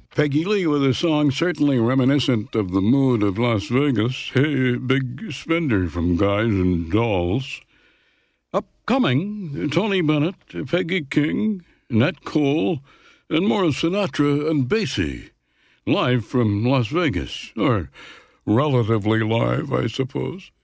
Peggy Lee with a song certainly reminiscent of the mood of Las Vegas. Hey, Big Spender from Guys and Dolls. Upcoming, Tony Bennett, Peggy King, Nat Cole, and more Sinatra and Basie. Live from Las Vegas, or relatively live, I suppose.